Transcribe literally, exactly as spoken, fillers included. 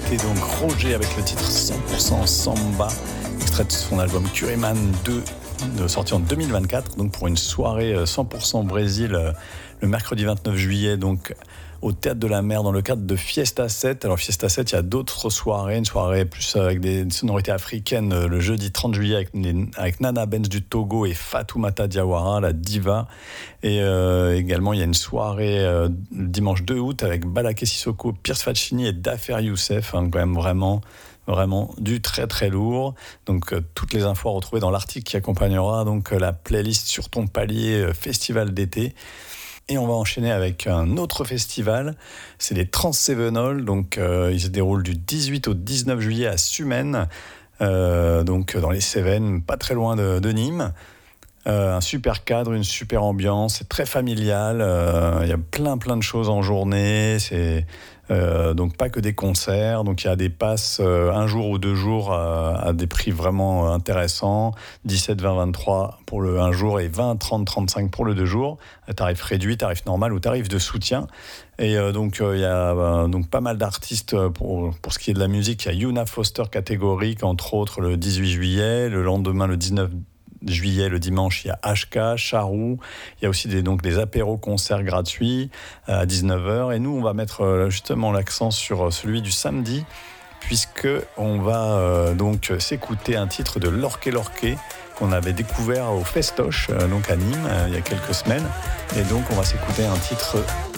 C'était donc Roger avec le titre cent pour cent Samba, extrait de son album Curryman deux, sorti en deux mille vingt-quatre, donc pour une soirée cent pour cent Brésil le mercredi vingt-neuf juillet, donc au Théâtre de la Mer dans le cadre de Fiesta sept. Alors Fiesta sept, il y a d'autres soirées, une soirée plus avec des sonorités africaines le jeudi trente juillet avec, les, avec Nana Benz du Togo et Fatoumata Diawara, la diva. Et euh, également, il y a une soirée euh, le dimanche deux août avec Balaké Sissoko, Pierce Faccini et Dafer Youssef, hein, quand même vraiment... Vraiment du très très lourd. Donc euh, toutes les infos à retrouver dans l'article qui accompagnera donc euh, la playlist Sur ton palier euh, festival d'été. Et on va enchaîner avec un autre festival, c'est les Trans-Cévenol. Donc euh, il se déroule du dix-huit au dix-neuf juillet à Sumène, euh, donc dans les Cévennes, pas très loin de, de Nîmes. Euh, un super cadre, une super ambiance, c'est très familial, euh, il y a plein plein de choses en journée, c'est euh, donc pas que des concerts, donc il y a des passes euh, un jour ou deux jours euh, à des prix vraiment intéressants, dix-sept, vingt, vingt-trois pour le un jour et vingt, trente, trente-cinq pour le deux jours, tarif réduit, tarif normal ou tarif de soutien. Et euh, donc il euh, y a euh, donc pas mal d'artistes pour, pour ce qui est de la musique. Il y a Yuna Foster catégorique entre autres le dix-huit juillet, le lendemain le dix-neuf juillet, le dimanche, il y a H K, Charou, il y a aussi des, donc, des apéros-concerts gratuits à dix-neuf heures. Et nous, on va mettre justement l'accent sur celui du samedi, puisqu'on va euh, donc s'écouter un titre de Lorquet Lorquet qu'on avait découvert au Festoche, euh, donc à Nîmes, euh, il y a quelques semaines. Et donc, on va s'écouter un titre